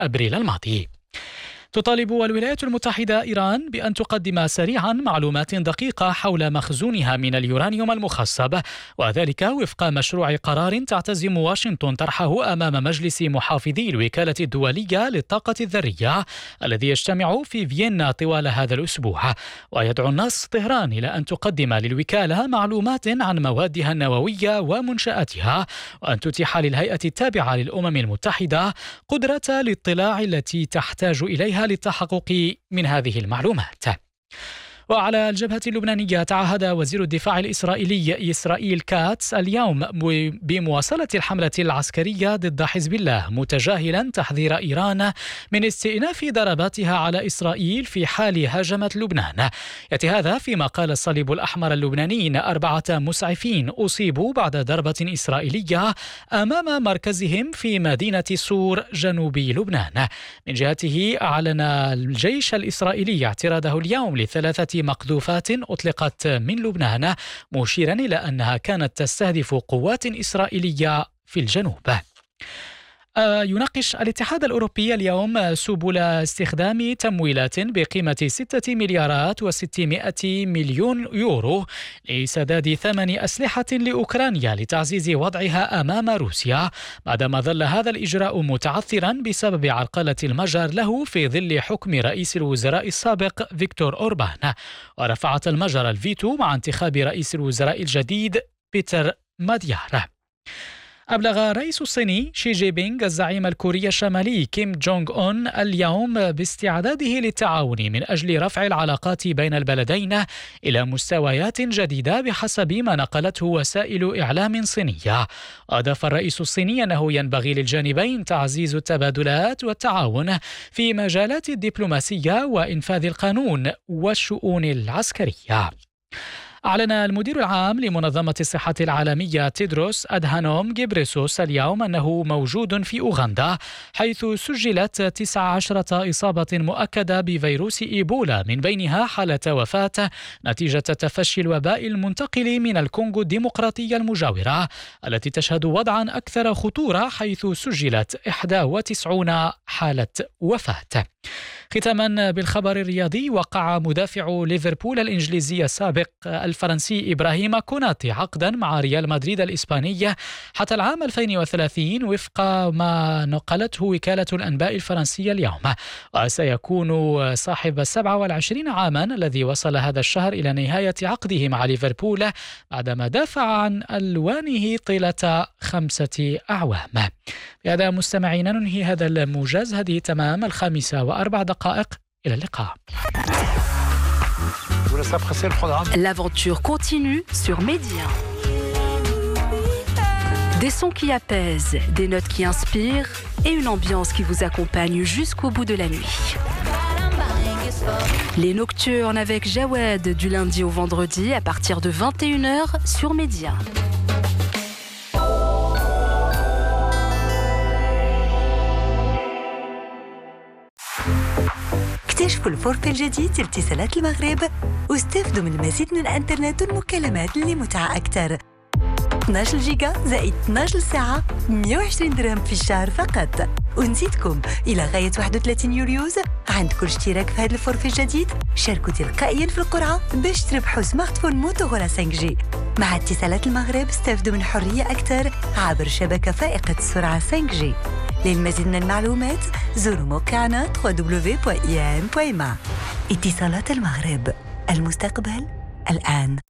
أبريل الماضي. تطالب الولايات المتحدة إيران بأن تقدم سريعا معلومات دقيقة حول مخزونها من اليورانيوم المخصب، وذلك وفق مشروع قرار تعتزم واشنطن طرحه أمام مجلس محافظي الوكالة الدولية للطاقة الذرية الذي يجتمع في فيينا طوال هذا الأسبوع. ويدعو النص طهران إلى أن تقدم للوكالة معلومات عن موادها النووية ومنشآتها، وأن تتيح للهيئة التابعة للأمم المتحدة قدرة الاطلاع التي تحتاج إليها للتحقق من هذه المعلومات. وعلى الجبهة اللبنانية تعهد وزير الدفاع الإسرائيلي إسرائيل كاتس اليوم بمواصلة الحملة العسكرية ضد حزب الله، متجاهلا تحذير إيران من استئناف ضرباتها على إسرائيل في حال هاجمت لبنان. يأتي هذا فيما قال الصليب الأحمر اللبناني إن 4 مسعفين أصيبوا بعد ضربة إسرائيلية أمام مركزهم في مدينة سور جنوب لبنان. من جهته أعلن الجيش الإسرائيلي اعتراضه اليوم ل3 مقذوفات أطلقت من لبنان، مشيرا إلى أنها كانت تستهدف قوات إسرائيلية في الجنوب. يناقش الاتحاد الأوروبي اليوم سبل استخدام تمويلات بقيمة 6 مليارات و600 مليون يورو لسداد ثمن أسلحة لأوكرانيا لتعزيز وضعها أمام روسيا، بعدما ظل هذا الإجراء متعثرا بسبب عرقلة المجر له في ظل حكم رئيس الوزراء السابق فيكتور أوربان. ورفعت المجر الفيتو مع انتخاب رئيس الوزراء الجديد بيتر ماديار. أبلغ الرئيس الصيني شي جي بينغ الزعيم الكوري الشمالي كيم جونغ أون اليوم باستعداده للتعاون من أجل رفع العلاقات بين البلدين إلى مستويات جديدة بحسب ما نقلته وسائل إعلام صينية. أضاف الرئيس الصيني أنه ينبغي للجانبين تعزيز التبادلات والتعاون في مجالات الدبلوماسية وإنفاذ القانون والشؤون العسكرية. أعلن المدير العام لمنظمة الصحة العالمية تيدروس أدهانوم غيبريسوس اليوم أنه موجود في أوغندا، حيث سجلت 19 إصابة مؤكدة بفيروس إيبولا، من بينها حالة وفاة نتيجة تفشي الوباء المنتقل من الكونغو الديمقراطية المجاورة التي تشهد وضعا أكثر خطورة، حيث سجلت 91 حالة وفاة. ختاما بالخبر الرياضي، وقع مدافع ليفربول الإنجليزي السابق الفرنسي إبراهيم كوناتي عقدا مع ريال مدريد الإسباني حتى العام 2030 وفق ما نقلته وكالة الأنباء الفرنسية اليوم. وسيكون صاحب 27 عاما الذي وصل هذا الشهر إلى نهاية عقده مع ليفربول بعدما دافع عن ألوانه طيلة 5 أعوام. بهذا مستمعينا ننهي هذا الموجز، هذه تمام 5:04. إلى اللقاء. L'aventure continue sur Média. Des sons qui apaisent, des notes qui inspirent et une ambiance qui vous accompagne jusqu'au bout de la nuit. Les Nocturnes avec Jawed du lundi au vendredi à partir de 21h sur Média. اكتشفوا الفورفي الجديد لاتصالات المغرب واستفدوا من المزيد من الانترنت والمكالمات لمتعة أكثر. 12 جيجا زائد 12 ساعة 120 درهم في الشهر فقط. ونزيدكم إلى غاية 31 يوليوز عندكم اشتراك في هذا الفورفي الجديد شاركوا تلقائيا في القرعة باش تربحوا سمارت فون موتورولا 5G. مع اتصالات المغرب استفدوا من حرية أكثر عبر شبكة فائقة السرعة 5G. للمزيد من المعلومات زوروا موقعنا www.iam.ma. اتصالات المغرب، المستقبل الآن.